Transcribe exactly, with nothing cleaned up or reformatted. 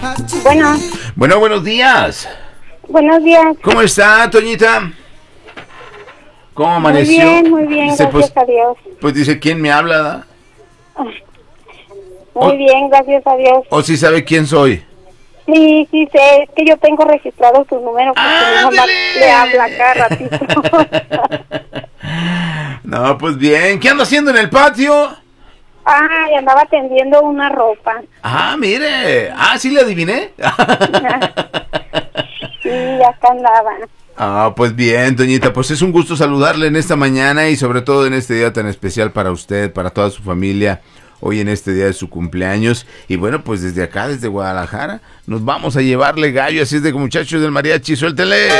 Bueno, Bueno, buenos días. buenos días. ¿Cómo está, Toñita? ¿Cómo Muy amaneció? bien, muy bien, Dice, gracias pues, a Dios. pues dice, ¿quién me habla? ¿Da? Muy O, bien, gracias a Dios. o si sabe quién soy. Sí, sí sé, es que yo tengo registrado su número porque mi mamá le habla cada ratito. No, pues bien. ¿Qué anda haciendo en el patio? Ah, y andaba tendiendo una ropa. Ah, mire. Ah, sí le adiviné. Sí, acá andaba. Ah, pues bien, Toñita, pues es un gusto saludarle en esta mañana y sobre todo en este día tan especial para usted, para toda su familia, hoy en este día de su cumpleaños. Y bueno, pues desde acá, desde Guadalajara, nos vamos a llevarle gallo, así es de que muchachos del mariachi, suéltele.